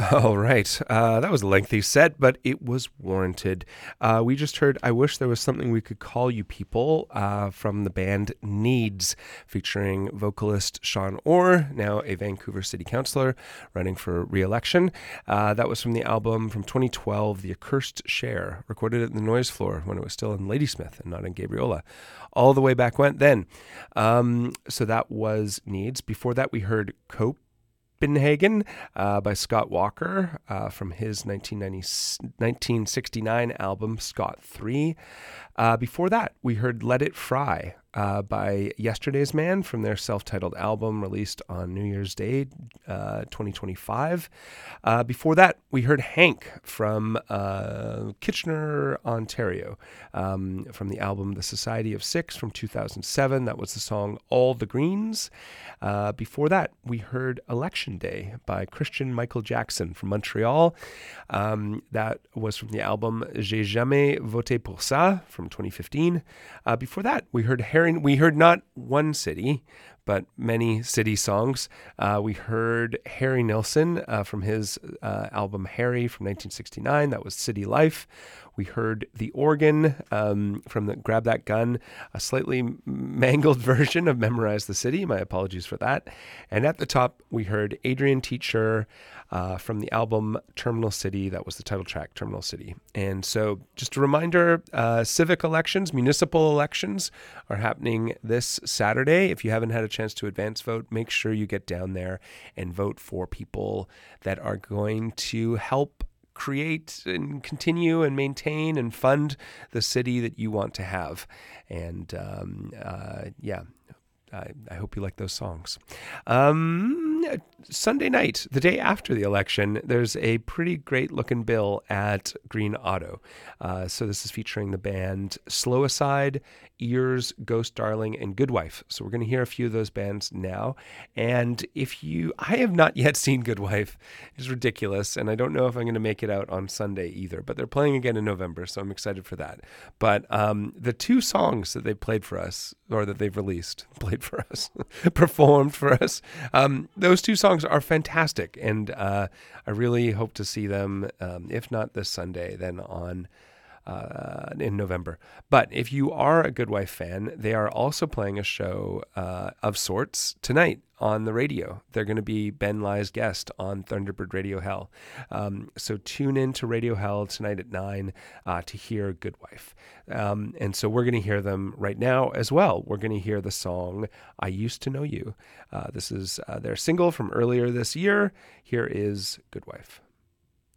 All right. That was a lengthy set, but it was warranted. We just heard I Wish There Was Something We Could Call You People from the band Needs, featuring vocalist Sean Orr, now a Vancouver City Councillor running for re-election. That was from the album from 2012, The Accursed Share, recorded at the Noise Floor when it was still in Ladysmith and not in Gabriola. All the way back then. So that was Needs. Before that, we heard Copenhagen by Scott Walker from his 1969 album Scott 3. Before that, we heard Let It Fry by Yesterday's Man from their self-titled album released on New Year's Day 2025. Before that, we heard Hank from Kitchener, Ontario, from the album The Society of Six from 2007. That was the song All the Greens. Before that, we heard Election Day by Christian Michael Jackson from Montreal. That was from the album J'ai jamais voté pour ça from 2015. Before that, we heard not one city, but many city songs. We heard Harry Nilsson from his album Harry from 1969. That was City Life. We heard The Organ from the Grab That Gun, a slightly mangled version of Memorize the City. My apologies for that. And at the top, we heard Adrian Teacher from the album Terminal City. That was the title track, Terminal City. And so just a reminder, civic elections, municipal elections are happening this Saturday. If you haven't had a chance to advance vote, make sure you get down there and vote for people that are going to help create and continue and maintain and fund the city that you want to have. And I hope you like those songs. Sunday night, the day after the election, there's a pretty great looking bill at Green Auto. So this is featuring the band Slow Aside, Ears, Ghost Darling, and Good Wife. So we're going to hear a few of those bands now. And I have not yet seen Good Wife. It's ridiculous. And I don't know if I'm going to make it out on Sunday either, but they're playing again in November. So I'm excited for that. But the two songs that they played for us, or that they've played for us, performed for us, those two songs are fantastic. And I really hope to see them, if not this Sunday, then in November. But if you are a Good Wife fan, they are also playing a show of sorts tonight on the radio. They're going to be Ben Ly's guest on Thunderbird Radio Hell. So tune in to Radio Hell tonight at 9 to hear Good Wife. And so we're going to hear them right now as well. We're going to hear the song I Used to Know You. This is their single from earlier this year. Here is Good Wife.